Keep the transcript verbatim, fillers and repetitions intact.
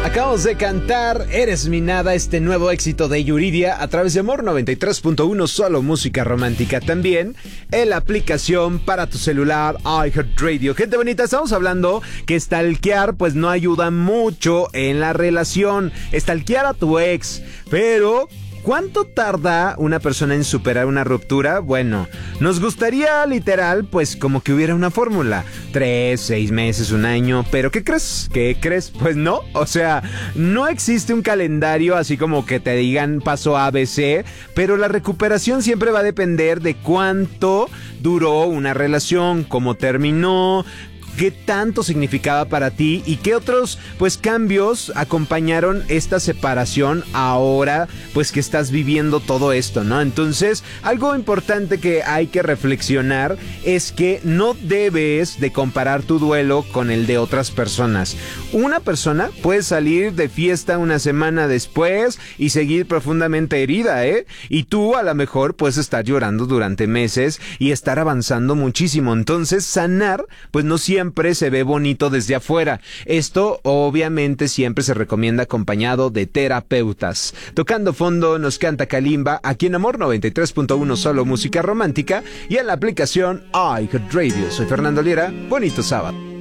Acabamos de cantar Eres mi nada, este nuevo éxito de Yuridia a través de Amor noventa y tres punto uno, solo música romántica. También en la aplicación para tu celular iHeartRadio. Gente bonita, estamos hablando que stalkear pues no ayuda mucho en la relación. Stalkear a tu ex, pero ¿cuánto tarda una persona en superar una ruptura? Bueno, nos gustaría literal, pues como que hubiera una fórmula. Tres, seis meses, un año. ¿Pero qué crees? ¿Qué crees? Pues no. O sea, no existe un calendario así como que te digan paso A, B, C. Pero la recuperación siempre va a depender de cuánto duró una relación, cómo terminó, qué tanto significaba para ti y qué otros pues cambios acompañaron esta separación ahora pues que estás viviendo todo esto, ¿no? Entonces, algo importante que hay que reflexionar es que no debes de comparar tu duelo con el de otras personas. Una persona puede salir de fiesta una semana después y seguir profundamente herida, ¿eh? Y tú a lo mejor puedes estar llorando durante meses y estar avanzando muchísimo. Entonces, sanar pues no siempre siempre se ve bonito desde afuera. Esto obviamente siempre se recomienda acompañado de terapeutas. Tocando fondo nos canta Kalimba aquí en Amor noventa y tres punto uno, solo música romántica, y en la aplicación iHeartRadio. Soy Fernando Liera, bonito sábado.